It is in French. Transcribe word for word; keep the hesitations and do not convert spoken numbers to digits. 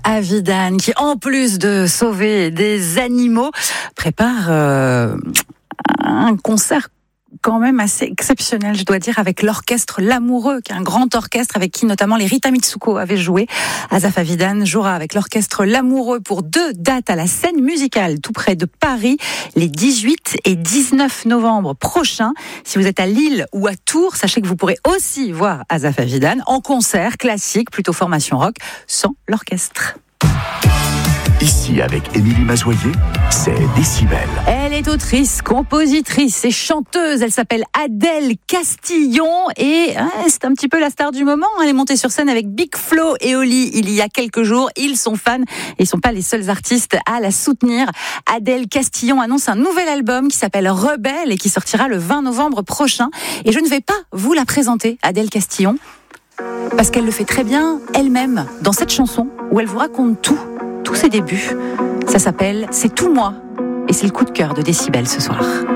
Avidan, qui en plus de sauver des animaux, prépare euh, un concert quand même assez exceptionnel, je dois dire, avec l'orchestre L'Amoureux, qui est un grand orchestre avec qui notamment les Rita Mitsuko avaient joué. Asaf Avidan jouera avec l'orchestre L'Amoureux pour deux dates à la Scène Musicale, tout près de Paris, les dix-huit et dix-neuf novembre prochains. Si vous êtes à Lille ou à Tours, sachez que vous pourrez aussi voir Asaf Avidan en concert classique, plutôt formation rock, sans l'orchestre. Ici, avec Émilie Mazoyer, c'est Décibel. Elle est autrice, compositrice et chanteuse. Elle s'appelle Adèle Castillon et hein, c'est un petit peu la star du moment. Elle est montée sur scène avec Big Flo et Oli il y a quelques jours. Ils sont fans et ils ne sont pas les seuls artistes à la soutenir. Adèle Castillon annonce un nouvel album qui s'appelle Rebelle et qui sortira le vingt novembre prochain. Et je ne vais pas vous la présenter, Adèle Castillon, parce qu'elle le fait très bien elle-même dans cette chanson où elle vous raconte tout. Tous ses débuts. Ça s'appelle C'est tout moi et c'est le coup de cœur de Décibel ce soir.